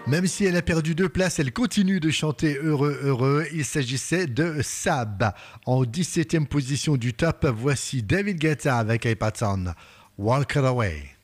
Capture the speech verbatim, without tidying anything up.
Même si elle a perdu deux places, elle continue de chanter Heureux, heureux. Il s'agissait de Sab. En dix-septième position du top, voici David Guetta avec iPadson. Walk It Away.